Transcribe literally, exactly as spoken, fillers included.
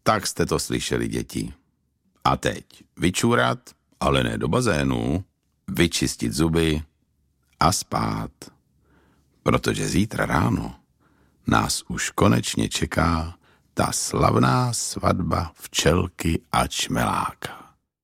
Tak jste to slyšeli, děti. A teď vyčůrat, ale ne do bazénu, vyčistit zuby a spát. Protože zítra ráno nás už konečně čeká ta slavná svatba včelky a čmeláka.